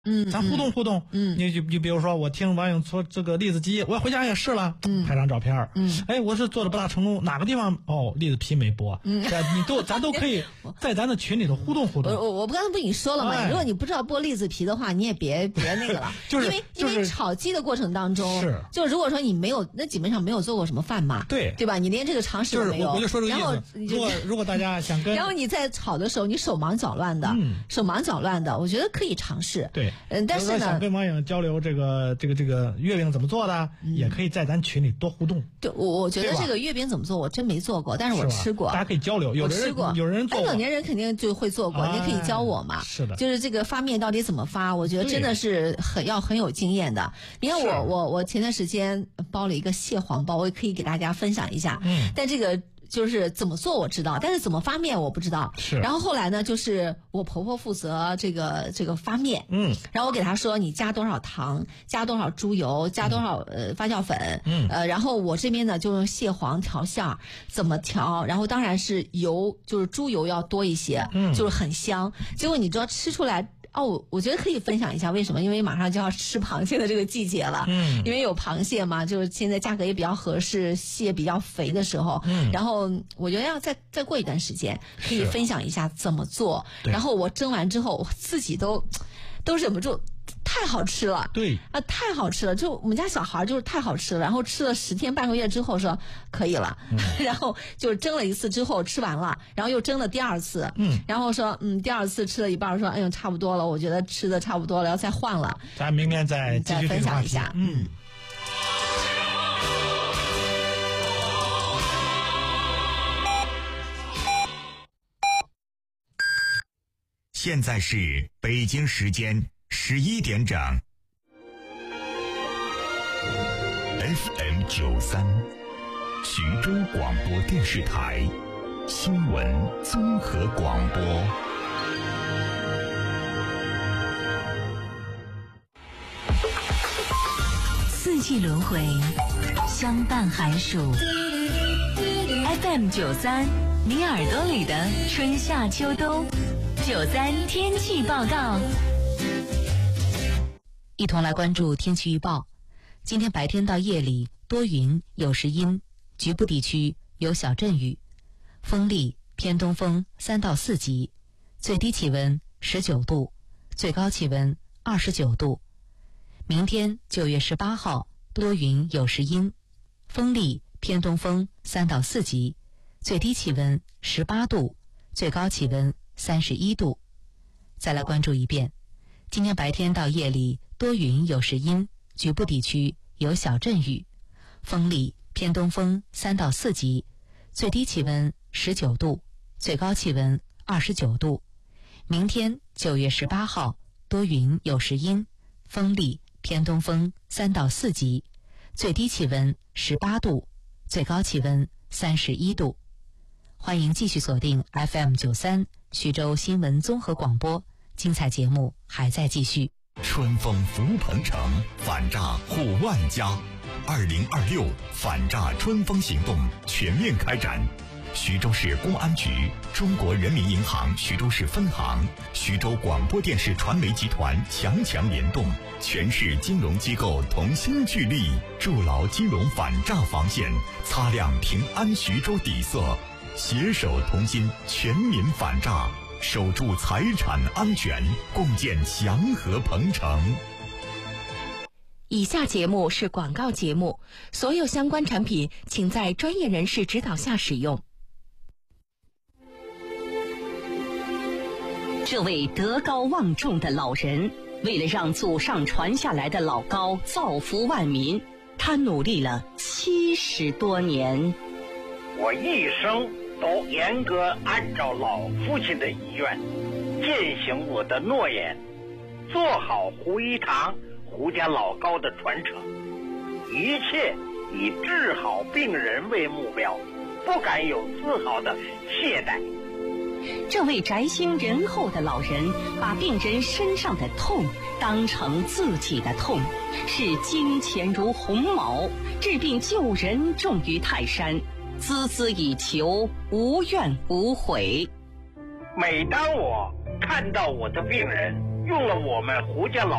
咱互动互动。你比如说，我听王颖说这个栗子鸡，我回家也试了，拍张照片。我是做的不大成功，哪个地方栗子皮没剥？咱都可以在咱的群里头互动互动。 我刚才不已经说了吗？如果你不知道剥栗子皮的话，你也别那个了，因为炒鸡的过程当中，就如果说你没有，那基本上没有做过什么饭嘛，对吧？你连这个常识都没有。 我就说这个意思。如果大家想跟， 然后你在炒的时候，你手忙脚乱的，我觉得可以尝试。 对。 但是呢， 想跟王颖交流这个月饼怎么做的，也可以在咱群里多互动。 对，我觉得这个月饼怎么做，我真没做过，但是我吃过。 大家可以交流，有人做过， 老年人肯定就会做过，你可以教我嘛。 是的， 就是这个发面到底怎么发，我觉得真的是很有经验的。你看我前段时间包了一个蟹黄包，我也可以给大家分享一下。但这个就是怎么做我知道，但是怎么发面我不知道。然后后来呢，就是我婆婆负责这个发面。然后我给她说你加多少糖，加多少猪油，加多少发酵粉。然后我这边呢就用蟹黄调馅儿，怎么调？然后当然是油，就是猪油要多一些，就是很香。结果你知道吃出来。我觉得可以分享一下为什么，因为马上就要吃螃蟹的这个季节了。因为有螃蟹嘛，就是现在价格也比较合适，蟹比较肥的时候。然后我觉得要再过一段时间，可以分享一下怎么做。然后我蒸完之后，我自己都忍不住。太好吃了， 对啊，太好吃了！就我们家小孩就是太好吃了，然后吃了10天半个月之后说可以了，然后就蒸了一次之后吃完了，然后又蒸了第二次，然后说第二次吃了一半，说哎呦差不多了，我觉得吃的差不多了，要再换了。 咱明天再继续分享一下， 现在是北京时间11点整。FM 93，徐州广播电视台新闻综合广播。 四季轮回，相伴寒暑。FM 93，你耳朵里的春夏秋冬。93天气报告，一同来关注天气预报。今天白天到夜里多云有时阴，局部地区有小阵雨，风力偏东风3到4级，最低气温19度，最高气温29度。明天9月18号多云有时阴，风力偏东风3到4级，最低气温18度，最高气温31度。再来关注一遍，今天白天到夜里多云有时阴，局部地区有小阵雨，风力偏东风3到4级，最低气温19度，最高气温29度。明天9月18号多云有时阴，风力偏东风3到4级，最低气温18度，最高气温31度。欢迎继续锁定 FM 93徐州新闻综合广播，精彩节目还在继续。 春风福鹏城，反诈护万家。2026反诈春风行动全面开展。徐州市公安局、中国人民银行徐州市分行、徐州广播电视传媒集团强联动，全市金融机构同心聚力，筑牢金融反诈防线，擦亮平安徐州底色，携手同心，全民反诈，守住财产安全，共建祥和鹏城。 以下节目是广告节目，所有相关产品请在专业人士指导下使用。这位德高望重的老人，为了让祖上传下来的老高造福万民，他努力了70多年。 我一生都严格按照老父亲的遗愿，践行我的诺言，做好胡一堂、胡家老高的传承，一切以治好病人为目标，不敢有丝毫的懈怠。 这位宅心仁厚的老人，把病人身上的痛当成自己的痛，视金钱如鸿毛，治病救人重于泰山，孜孜以求，无怨无悔。 每当我看到我的病人用了我们胡家老